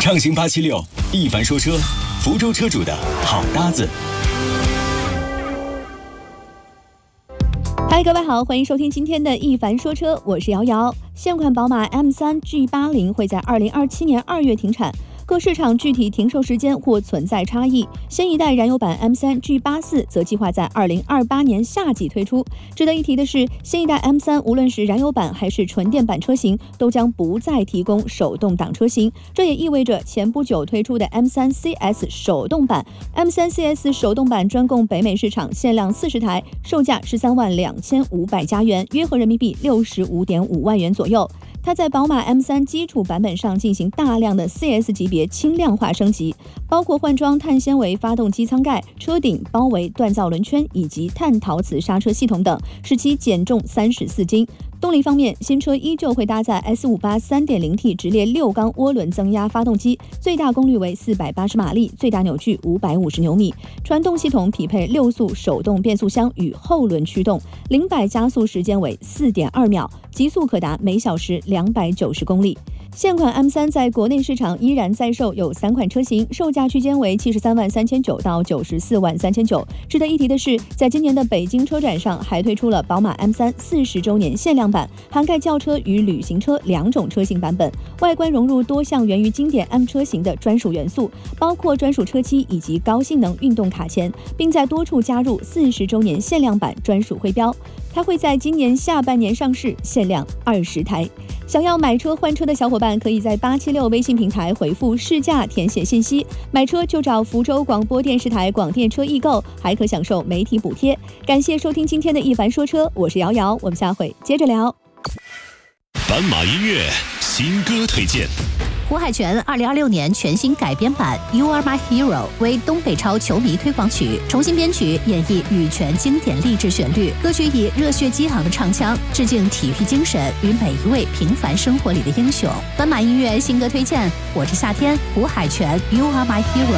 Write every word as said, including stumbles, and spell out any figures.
畅行八七六，一凡说车，福州车主的好搭子。 嗨，各位好，欢迎收听今天的一凡说车，我是瑶瑶。现款宝马 M 三 G 八十 会在二零二七年二月停产，各市场具体停售时间或存在差异。新一代燃油版 M 三 G 八十四 则计划在二零二八年夏季推出。值得一提的是，新一代 M 三 无论是燃油版还是纯电版车型，都将不再提供手动挡车型。这也意味着前不久推出的 M 三 C S 手动版 M 三 C S 手动版专供北美市场，限量四十台，售价十三万两千五百加元，约合人民币六十五点五万元左右。它在宝马 M 三 基础版本上进行大量的 C S 级别轻量化升级，包括换装碳纤维发动机舱盖、车顶包围锻造轮圈以及碳陶瓷刹车系统等，使其减重三十四斤。动力方面，新车依旧会搭载 S 五十八 三点零 T 直列六缸涡轮增压发动机，最大功率为四百八十马力，最大扭矩五百五十牛米。传动系统匹配六速手动变速箱与后轮驱动，零百加速时间为 四点二秒，极速可达每小时两百九十公里。现款 M 三 在国内市场依然在售，有三款车型，售价区间为七十三万三千九到九十四万三千九。值得一提的是，在今年的北京车展上，还推出了宝马 M 三 四十周年限量版，涵盖轿车与旅行车两种车型版本，外观融入多项源于经典 M 车型的专属元素，包括专属车漆以及高性能运动卡钳，并在多处加入四十周年限量版专属徽标。它会在今年下半年上市，限量二十台。想要买车换车的小伙伴，可以在八七六微信平台回复试驾填写信息，买车就找福州广播电视台广电车易购，还可享受媒体补贴。感谢收听今天的一凡说车，我是瑶瑶，我们下回接着聊。 斑马音乐新歌推荐。 胡海泉二零二六年全新改编版《You Are My Hero》为东北超球迷推广曲，重新编曲演绎羽泉经典励志旋律。歌曲以热血激昂的唱腔致敬体育精神与每一位平凡生活里的英雄。斑马音乐新歌推荐，我是夏天，胡海泉《You Are My Hero》。